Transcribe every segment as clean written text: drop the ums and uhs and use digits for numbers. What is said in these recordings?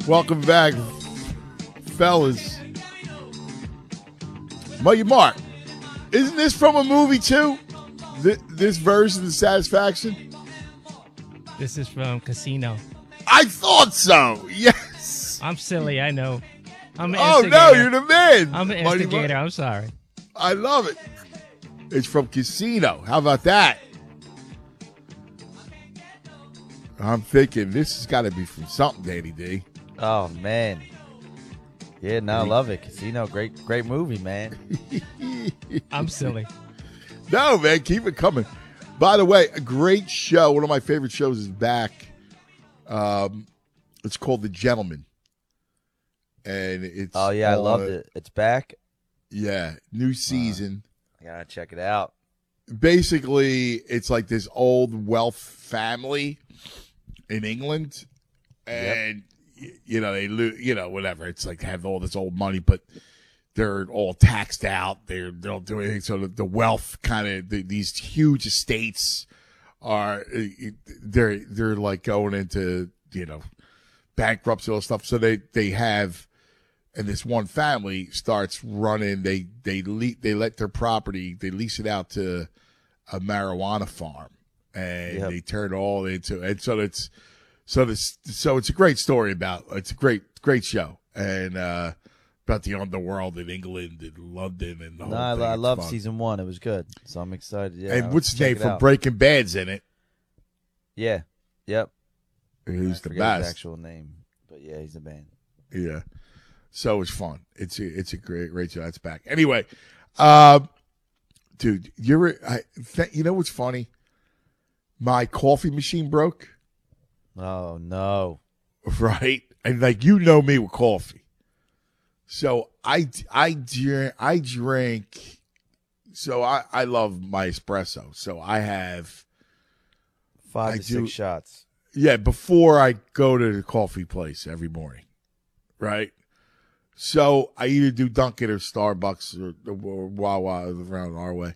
Welcome back, fellas. Mark, isn't this from a movie too? This version of Satisfaction? This is from Casino. I thought so. Yes. I'm silly, I know. I'm an Oh instigator. no, you're the man. I'm an Marty instigator. Mark. I'm sorry. I love it. It's from Casino. How about that? I'm thinking this has got to be from something, Danny D. Oh man, yeah, no, I love it. Casino, great movie, man. I'm silly. No, man, keep it coming. By the way, a great show. One of my favorite shows is back. It's called The Gentleman, and it's Oh yeah, I loved it. It's back. Yeah, new season. I gotta check it out. Basically, it's like this old wealth family in England, and they whatever. It's like have all this old money, but they're all taxed out. They don't do anything. So the wealth kind of these huge estates are they're like going into bankruptcy and all stuff. So they have, and this one family starts running. They let their property, they lease it out to a marijuana farm, and they turn it all into. And so it's a great story about. It's a great show, and about the underworld in England and London and the whole thing. I It's love fun. season 1. It was good, so I'm excited. Yeah, And what's his check name it from out. Breaking Bad's in it? Yeah, yep. Who's I the forget his best? actual name, but yeah, he's the man. Yeah. So it's fun. It's a great show. That's back. Anyway, dude, you know what's funny? My coffee machine broke, Oh no. right? And me with coffee. So I drink. So I love my espresso. So I have 5 I to do- 6 shots. Yeah, before I go to the coffee place every morning, right? So I either do Dunkin' or Starbucks or Wawa around our way,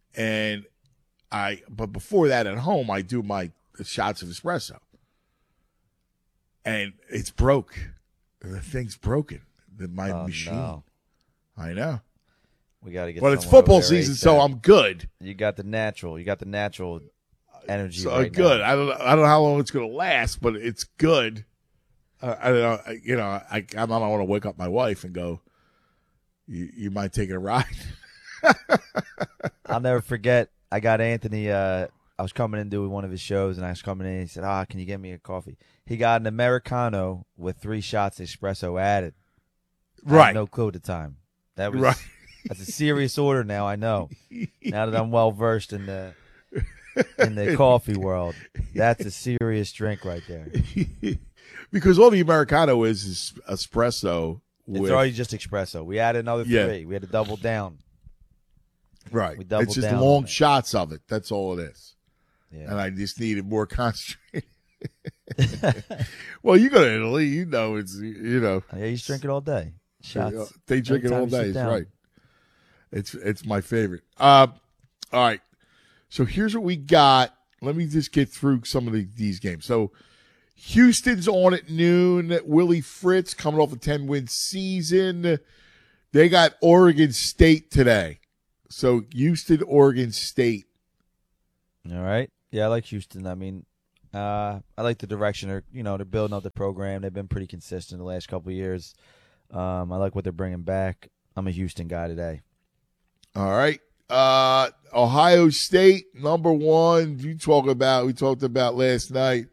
but before that at home I do my shots of espresso, and it's broke. The thing's broken. My Oh, machine. no. I know, We got to get. but it's someone over football there season, ASAP. so I'm good. You got the natural energy. So right good. now. I don't know how long it's going to last, but it's good. I don't know. I don't want to wake up my wife and go, "You might take a ride." I'll never forget. I got Anthony. I was coming in doing one of his shows, and I was coming in. He said, "Can you get me a coffee?" He got an Americano with 3 shots of espresso added. I Right. had no clue at the time. That was Right. That's a serious order. Now I know. Now that I'm well versed in the coffee world, that's a serious drink right there. Because all the Americano is espresso. It's already just espresso. We added another 3. Yeah. We had to double down. Right. we doubled It's just down on long it. shots of it. That's all it is. Yeah. And I just needed more concentrated. Well, you go to Italy, it's Yeah, you drink it all day. Shots. They drink it Every all time you day. sit It's down. right. It's my favorite. All right. So here's what we got. Let me just get through some of these games. So Houston's on at noon. Willie Fritz coming off a 10-win season. They got Oregon State today. So Houston, Oregon State. All right. Yeah, I like Houston. I mean, I like the direction they're building up the program. They've been pretty consistent the last couple of years. I like what they're bringing back. I'm a Houston guy today. All right. Ohio State, number 1. We talked about last night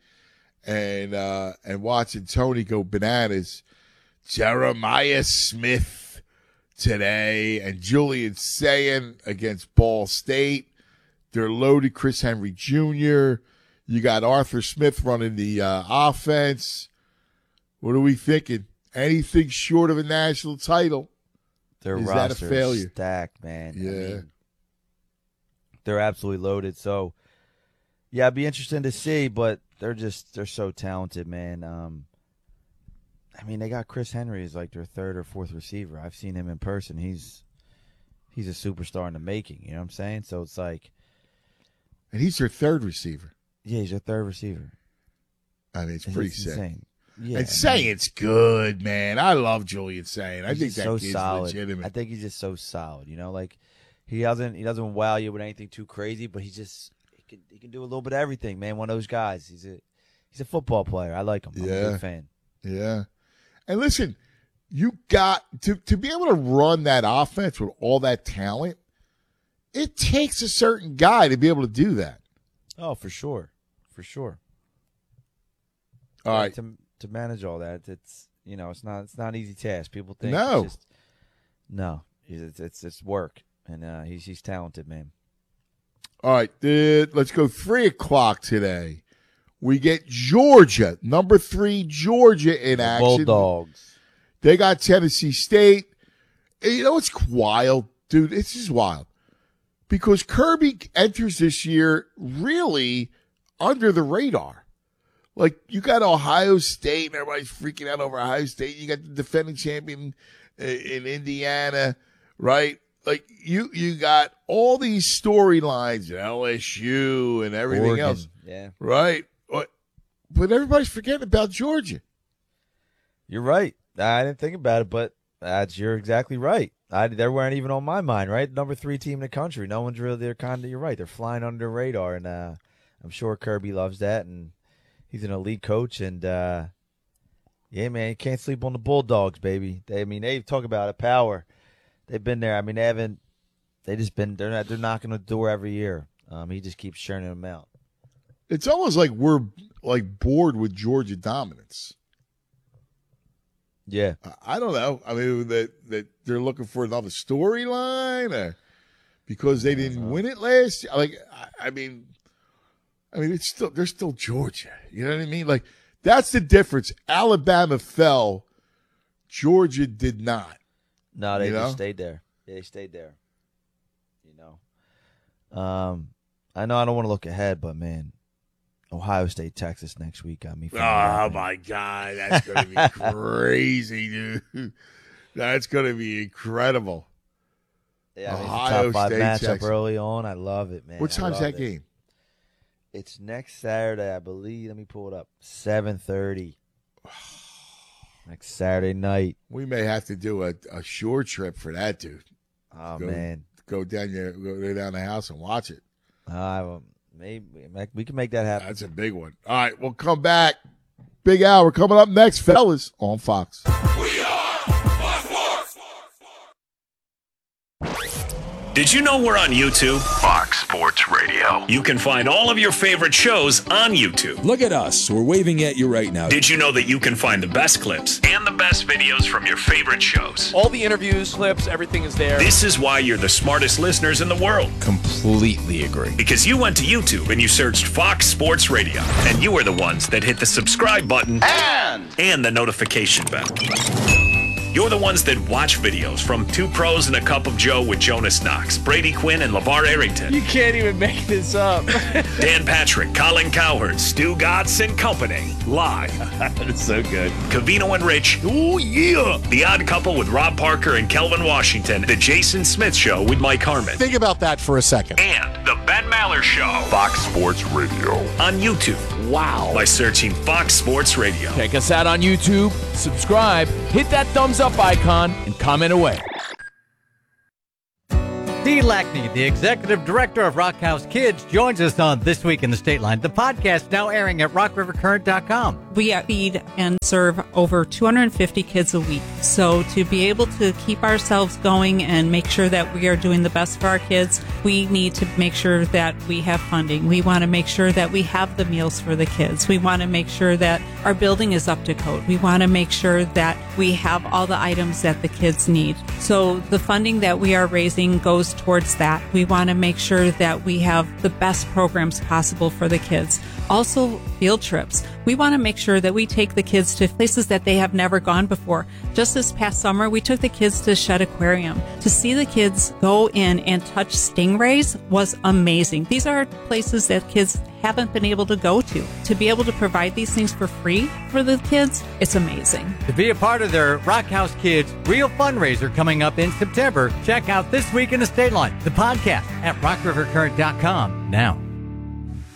and watching Tony go bananas. Jeremiah Smith today and Julian Sayin against Ball State. They're loaded. Chris Henry Jr. You got Arthur Smith running the offense. What are we thinking? Anything short of a national title? Their Is that a roster failure? is stacked, man. I Yeah. mean, they're absolutely loaded. So, yeah, it'd be interesting to see, but they're so talented, man. I mean, they got Chris Henry as like their 3rd or 4th receiver. I've seen him in person. He's a superstar in the making. You know what I'm saying? So it's like, And he's their 3rd receiver. yeah, he's their 3rd receiver. I mean, it's pretty It's sick. insane. Yeah, and Saint's good, man. I love Julian Saint. I he's think just that so kid's solid. legitimate. I think he's just so solid. You know, like he doesn't wow you with anything too crazy, but he can do a little bit of everything, man. One of those guys. He's a football player. I like him. I'm a big fan. Yeah. And listen, you got to be able to run that offense with all that talent. It takes a certain guy to be able to do that. Oh, for sure. For sure. All right. To manage all that, it's not an easy task. People think it's work, and he's talented, man. All right, let's go 3:00 today. We get Georgia, number 3 Georgia in action. Bulldogs. They got Tennessee State. And you know what's wild, dude? It's just wild. Because Kirby enters this year really under the radar. Like, you got Ohio State, and everybody's freaking out over Ohio State. You got the defending champion in Indiana, right? Like, you got all these storylines at LSU and everything Oregon, else. Yeah. Right? But everybody's forgetting about Georgia. You're right. I didn't think about it, but you're exactly right. They weren't even on my mind, right? Number 3 team in the country. No one's really there. You're right. They're flying under the radar, and I'm sure Kirby loves that, and he's an elite coach. And yeah, man, you can't sleep on the Bulldogs, baby. They talk about it, power. They've been there. I mean, they're knocking the door every year. He just keeps churning them out. It's almost like we're like bored with Georgia dominance. Yeah. I don't know. I mean, that they're looking for another storyline because they didn't win it last year. Like, I mean, they're still Georgia. You know what I mean? Like, that's the difference. Alabama fell. Georgia did not. No, they just stayed there. They stayed there. You know. I know I don't want to look ahead, but man, Ohio State, Texas next week got me. Oh my God, that's going to be crazy, dude. That's going to be incredible. Yeah, Ohio it's a top 5 State, matchup Texas. Early on. I love it, man. What time's that game? It's next Saturday, I believe. Let me pull it up. 7:30. Next Saturday night. We may have to do a shore trip for that, dude. Oh, man. Go down the house and watch it. Maybe we can make that happen. That's a big one. All right, we'll come back. Big hour coming up next, fellas, on Fox. We are Fox Sports. Did you know we're on YouTube? Fox Sports Radio. You can find all of your favorite shows on YouTube. Look at us. We're waving at you right now. Did you know that you can find the best clips and the best videos from your favorite shows? All the interviews, clips, everything is there. This is why you're the smartest listeners in the world. Completely agree. Because you went to YouTube and you searched Fox Sports Radio. And you are the ones that hit the subscribe button and the notification bell. You're the ones that watch videos from Two Pros and a Cup of Joe with Jonas Knox, Brady Quinn, and LeVar Arrington. You can't even make this up. Dan Patrick, Colin Cowherd, Stu Gatz and Company. Live. That's so good. Covino and Rich. Oh, yeah. The Odd Couple with Rob Parker and Kelvin Washington. The Jason Smith Show with Mike Harmon. Think about that for a second. And The Ben Maller Show. Fox Sports Radio. On YouTube. Wow. By searching Fox Sports Radio. Check us out on YouTube, subscribe, hit that thumbs up icon, and comment away. Dee Lackney, the executive director of Rock House Kids, joins us on This Week in the State Line. The podcast now airing at rockrivercurrent.com. We feed and serve over 250 kids a week. So to be able to keep ourselves going and make sure that we are doing the best for our kids, we need to make sure that we have funding. We want to make sure that we have the meals for the kids. We want to make sure that our building is up to code. We want to make sure that we have all the items that the kids need. So the funding that we are raising goes towards that. We want to make sure that we have the best programs possible for the kids. Also, field trips. We want to make sure that we take the kids to places that they have never gone before. Just this past summer, we took the kids to Shedd Aquarium. To see the kids go in and touch stingrays was amazing. These are places that kids haven't been able to go to. To be able to provide these things for free for the kids, it's amazing. To be a part of their Rock House Kids Real Fundraiser coming up in September, check out This Week in the State Line, the podcast at rockrivercurrent.com now.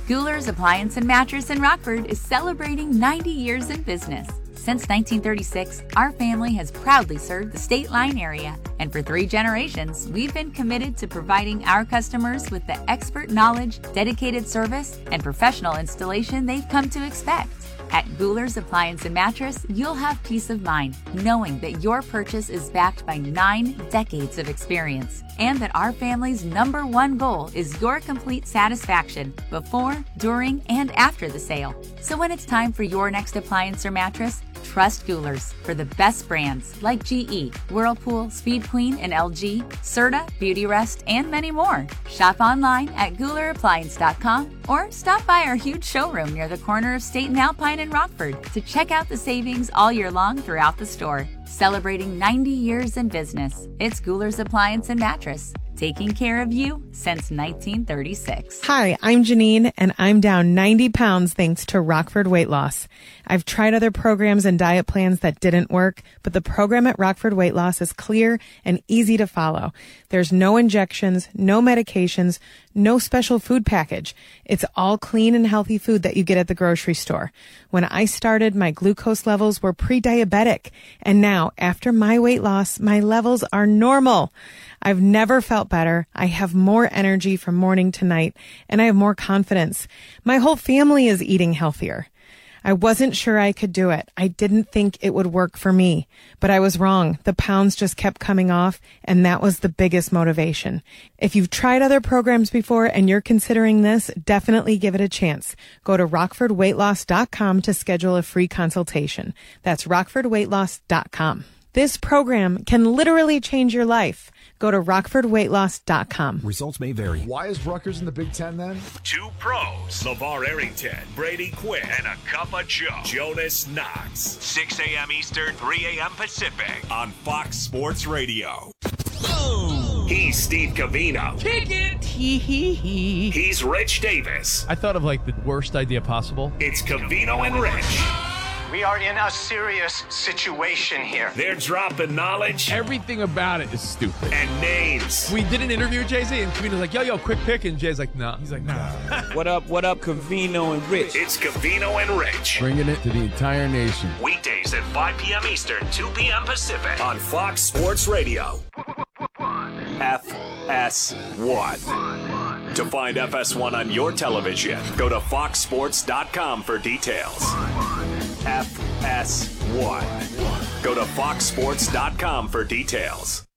Guler's Appliance and Mattress in Rockford is celebrating 90 years in business. Since 1936, our family has proudly served the State Line area, and for 3 generations, we've been committed to providing our customers with the expert knowledge, dedicated service, and professional installation they've come to expect. At Guler's Appliance and Mattress, you'll have peace of mind knowing that your purchase is backed by 9 decades of experience, and that our family's #1 goal is your complete satisfaction before, during, and after the sale. So when it's time for your next appliance or mattress, trust Guler's for the best brands like GE, Whirlpool, Speed Queen, and LG, Serta, Beautyrest, and many more. Shop online at GulerAppliance.com or stop by our huge showroom near the corner of State and Alpine in Rockford to check out the savings all year long throughout the store. Celebrating 90 years in business, it's Guler's Appliance and Mattress, taking care of you since 1936. Hi, I'm Janine, and I'm down 90 pounds thanks to Rockford Weight Loss. I've tried other programs and diet plans that didn't work, but the program at Rockford Weight Loss is clear and easy to follow. There's no injections, no medications, no special food package. It's all clean and healthy food that you get at the grocery store. When I started, my glucose levels were pre-diabetic, and now, after my weight loss, my levels are normal. I've never felt better. I have more energy from morning to night, and I have more confidence. My whole family is eating healthier. I wasn't sure I could do it. I didn't think it would work for me, but I was wrong. The pounds just kept coming off, and that was the biggest motivation. If you've tried other programs before and you're considering this, definitely give it a chance. Go to rockfordweightloss.com to schedule a free consultation. That's rockfordweightloss.com. This program can literally change your life. Go to rockfordweightloss.com. Results may vary. Why is Rutgers in the Big Ten then? 2 pros, LeVar Arrington, Brady Quinn, and a cup of Joe, Jonas Knox. 6 a.m. Eastern, 3 a.m. Pacific on Fox Sports Radio. He's Steve Covino. Kick it! Hee. He's Rich Davis. I thought of like the worst idea possible. It's Covino and Rich. We are in a serious situation here. They're dropping knowledge. Everything about it is stupid. And names. We did an interview with Jay-Z, and Covino's like, yo, quick pick. And Jay's like, nah. He's like, nah. What up, Covino and Rich? It's Covino and Rich. Bringing it to the entire nation. Weekdays at 5 p.m. Eastern, 2 p.m. Pacific on Fox Sports Radio. FS1. To find FS1 on your television, go to foxsports.com for details. FS1. Go to foxsports.com for details.